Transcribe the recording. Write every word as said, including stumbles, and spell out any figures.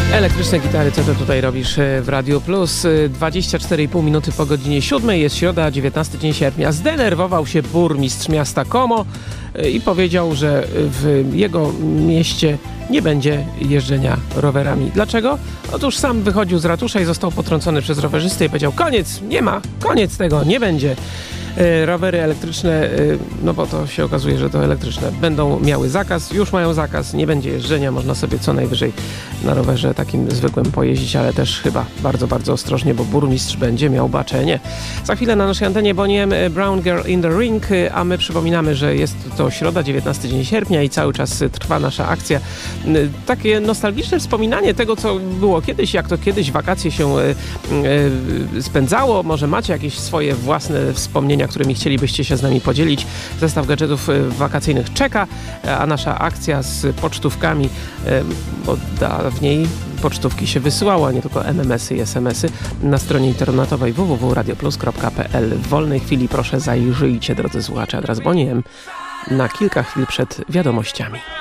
Elektryczne gitary, co ty tutaj robisz w Radio Plus? dwadzieścia cztery i pół minuty po godzinie siódmej, jest środa, dziewiętnasty dzień sierpnia. Zdenerwował się burmistrz miasta Como i powiedział, że w jego mieście nie będzie jeżdżenia rowerami. Dlaczego? Otóż sam wychodził z ratusza i został potrącony przez rowerzystę i powiedział: koniec, nie ma, koniec tego, nie będzie. Rowery elektryczne, no bo to się okazuje, że to elektryczne, będą miały zakaz, już mają zakaz, nie będzie jeżdżenia, można sobie co najwyżej na rowerze takim zwykłym pojeździć, ale też chyba bardzo, bardzo ostrożnie, bo burmistrz będzie miał baczenie. Za chwilę na naszej antenie Boniem Brown Girl in the Ring, a my przypominamy, że jest to środa, dziewiętnasty dzień sierpnia i cały czas trwa nasza akcja. Takie nostalgiczne wspominanie tego, co było kiedyś, jak to kiedyś wakacje się spędzało. Może macie jakieś swoje własne wspomnienia, którymi chcielibyście się z nami podzielić. Zestaw gadżetów wakacyjnych czeka, a nasza akcja z pocztówkami, bo dawniej pocztówki się wysyłało, a nie tylko M M S y i S M S y, na stronie internetowej w w w kropka radioplus kropka p l. W wolnej chwili proszę zajrzyjcie, drodzy słuchacze, a teraz Boniem na kilka chwil przed wiadomościami.